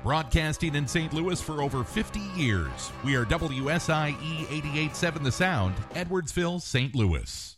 Broadcasting in St. Louis for over 50 years. We are WSIE 88.7 The Sound, Edwardsville, St. Louis.